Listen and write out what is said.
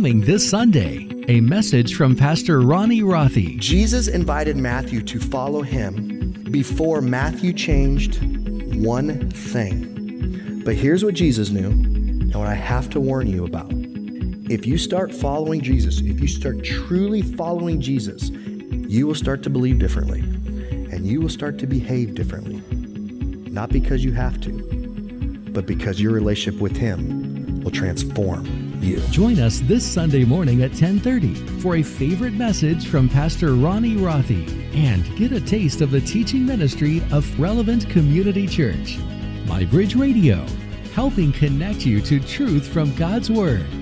Coming this Sunday, a message from Pastor Ronnie Rothy. Jesus invited Matthew to follow him before Matthew changed one thing. But here's what Jesus knew, and what I have to warn you about. If you start following Jesus, if you start truly following Jesus, you will start to believe differently, and you will start to behave differently. Not because you have to, but because your relationship with him will transform you. Join us this Sunday morning at 10:30 for a favorite message from Pastor Ronnie Rothy and get a taste of the teaching ministry of Relevant Community Church. My Bridge Radio, helping connect you to truth from God's Word.